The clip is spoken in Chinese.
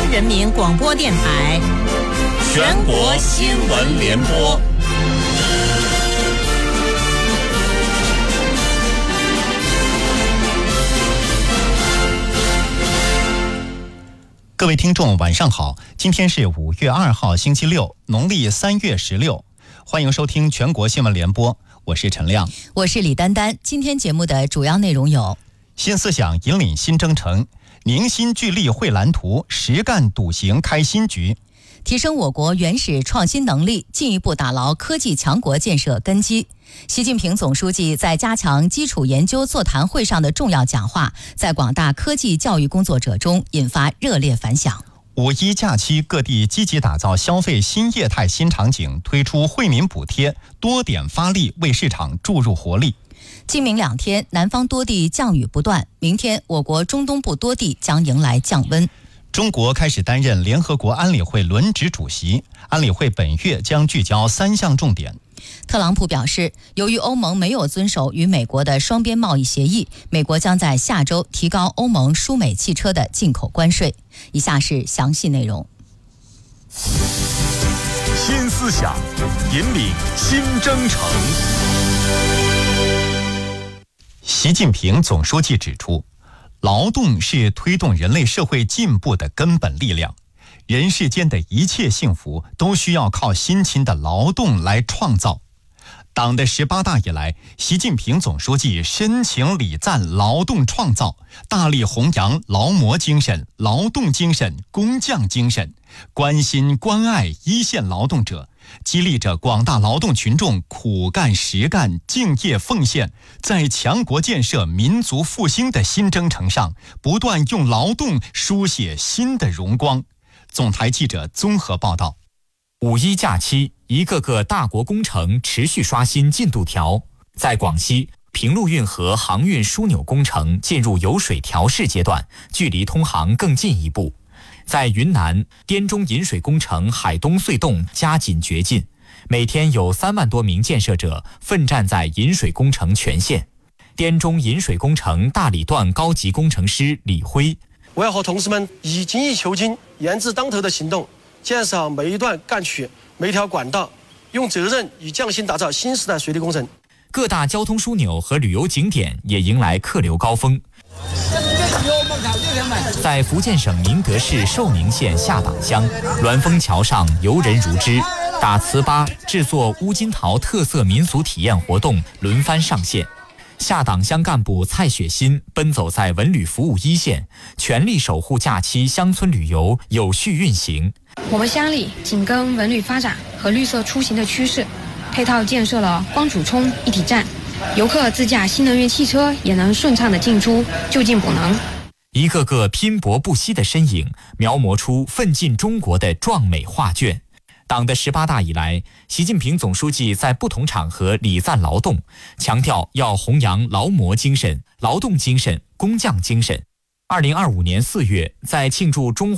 央人民广播电台全国新闻联播。 各位听众晚上好，今天是5月2号星期六，农历3月16，欢迎收听全国新闻联播，我是陈亮， 我是李丹丹。今天节目的主要内容有： 新思想引领新征程，凝心聚力绘蓝图，实干笃行开新局； 提升我国原始创新能力，进一步打牢科技强国建设根基。习近平总书记在加强基础研究座谈会上的重要讲话，在广大科技教育工作者中引发热烈反响。 5·1假期，各地积极打造消费新业态新场景，推出惠民补贴，多点发力，为市场注入活力。 今明2天，南方多地降雨不断，明天我国中东部多地将迎来降温。 中国开始担任联合国安理会轮值主席，安理会本月将聚焦3项重点。 特朗普表示，由于欧盟没有遵守与美国的双边贸易协议，美国将在下周提高欧盟输美汽车的进口关税。以下是详细内容。 新思想引领新征程。 习近平总书记指出，劳动是推动人类社会进步的根本力量，人世间的一切幸福都需要靠辛勤的劳动来创造。党的18大以来，习近平总书记深情礼赞劳动创造，大力弘扬劳模精神、劳动精神、工匠精神，关心关爱一线劳动者，激励着广大劳动群众苦干实干、敬业奉献，在强国建设、民族复兴的新征程上，不断用劳动书写新的荣光。总台记者综合报道。 5·1假期，一个个大国工程持续刷新进度条。在广西，平陆运河航运枢纽工程进入油水调试阶段，距离通航更进一步。在云南，滇中引水工程海东隧洞加紧掘进，每天有3万多名建设者奋战在引水工程全线。滇中引水工程大理段高级工程师李辉： 我要和同事们以精益求精、严字当头的行动，建设好每一段干渠、每一条管道，用责任与匠心打造新时代水利工程。 各大交通枢纽和旅游景点也迎来客流高峰。在福建省宁德市寿宁县下党乡，鸾峰桥上游人如织，打糍粑、制作乌金桃特色民俗体验活动轮番上线。下党乡干部蔡雪欣奔走在文旅服务一线，全力守护假期乡村旅游有序运行。 我们乡里紧跟文旅发展和绿色出行的趋势，配套建设了光储充一体站，游客自驾新能源汽车也能顺畅的进出，就近补能。 一个个拼搏不息的身影，描摹出奋进中国的壮美画卷。党的18大以来，习近平总书记在不同场合礼赞劳动，强调要弘扬劳模精神、劳动精神、工匠精神。2025年4月，在庆祝中